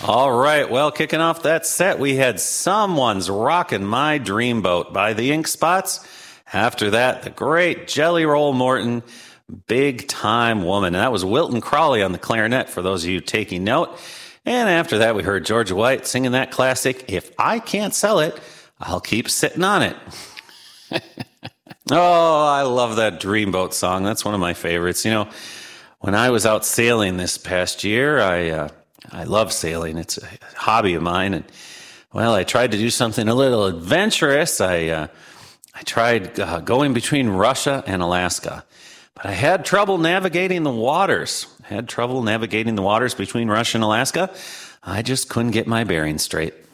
All right. Well, kicking off that set, we had Someone's Rockin' My Dreamboat by the Ink Spots. After that, the great Jelly Roll Morton, Big Time Woman. And that was Wilton Crawley on the clarinet, for those of you taking note. And after that, we heard Georgia White singing that classic, If I Can't Sell It, I'll Keep Sitting on It. Oh, I love that Dreamboat song. That's one of my favorites. You know, when I was out sailing this past year, I love sailing. It's a hobby of mine. And, well, I tried to do something a little adventurous. I tried going between Russia and Alaska. But I had trouble navigating the waters. Between Russia and Alaska. I just couldn't get my bearings straight.